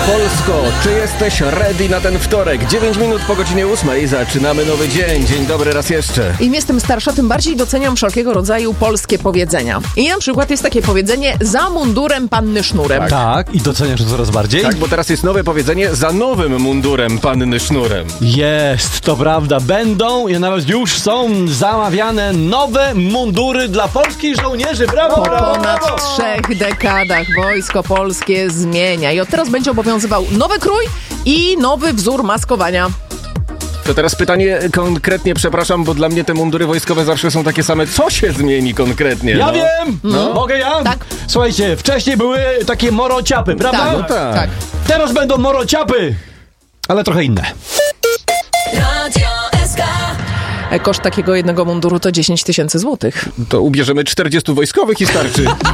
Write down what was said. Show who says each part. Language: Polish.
Speaker 1: Polsko, czy jesteś ready na ten wtorek? 9 minut po godzinie 8 zaczynamy nowy dzień. Dzień dobry raz jeszcze.
Speaker 2: Im jestem starsza, tym bardziej doceniam wszelkiego rodzaju polskie powiedzenia. I na przykład jest takie powiedzenie: za mundurem panny sznurem.
Speaker 3: Tak, i doceniasz to coraz bardziej?
Speaker 1: Tak, bo teraz jest nowe powiedzenie: za nowym mundurem panny sznurem.
Speaker 3: Jest, to prawda. Będą i nawet już są zamawiane nowe mundury dla polskich żołnierzy. Brawo,
Speaker 2: Po
Speaker 3: brawo,
Speaker 2: ponad
Speaker 3: brawo!
Speaker 2: 3 dekadach Wojsko Polskie zmienia i od teraz będzie obowiązywał nowy krój i nowy wzór maskowania.
Speaker 1: To teraz pytanie konkretnie, przepraszam, bo dla mnie te mundury wojskowe zawsze są takie same. Co się zmieni konkretnie?
Speaker 3: Ja wiem! Mogę ja?
Speaker 2: Tak.
Speaker 3: Słuchajcie, wcześniej były takie morociapy, prawda?
Speaker 2: Tak,
Speaker 1: No tak.
Speaker 3: Teraz będą morociapy, ale trochę inne.
Speaker 2: Koszt takiego jednego munduru to 10 000 złotych.
Speaker 1: To ubierzemy 40 wojskowych i starczy.